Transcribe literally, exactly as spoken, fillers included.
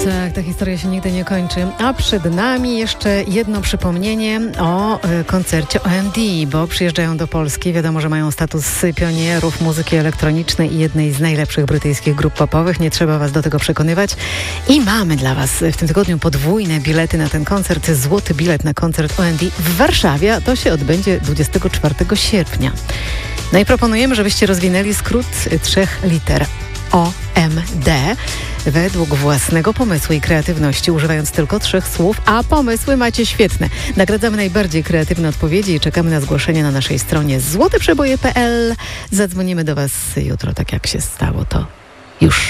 Tak, ta historia się nigdy nie kończy. A przed nami jeszcze jedno przypomnienie o y, koncercie O M D, bo przyjeżdżają do Polski. Wiadomo, że mają status pionierów muzyki elektronicznej i jednej z najlepszych brytyjskich grup popowych. Nie trzeba was do tego przekonywać. I mamy dla was w tym tygodniu podwójne bilety na ten koncert. Złoty bilet na koncert O M D w Warszawie. A to się odbędzie dwudziestego czwartego sierpnia. No i proponujemy, żebyście rozwinęli skrót trzech liter O M D według własnego pomysłu i kreatywności, używając tylko trzech słów, a pomysły macie świetne. Nagradzamy najbardziej kreatywne odpowiedzi i czekamy na zgłoszenie na naszej stronie złote przeboje kropka p l. Zadzwonimy do was jutro, tak jak się stało to już.